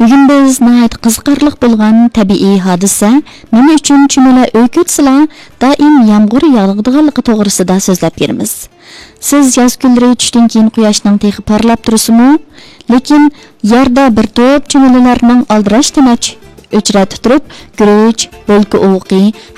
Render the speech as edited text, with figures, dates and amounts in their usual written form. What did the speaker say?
Bugun biz nihoyat qiziqarli bo'lgan tabiiy hodisa, nima uchun chumala o'kitslar doim yomg'ir yog'adiganligi to'g'risida so'zlab beramiz. Siz yoz kunlari tushdan keyin quyoshning tegi parlab tursa-mu, lekin yerda bir to'p chumalalarning aldirash tinach o'chratib turib, guruch, bo'lki o'qi